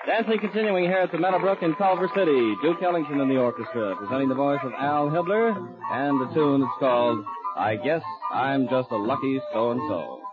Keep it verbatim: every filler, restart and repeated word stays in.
Dancing continuing here at the Meadowbrook in Culver City. Duke Ellington in the orchestra, presenting the voice of Al Hibbler, and the tune is called I Guess I'm Just a Lucky So-and-So.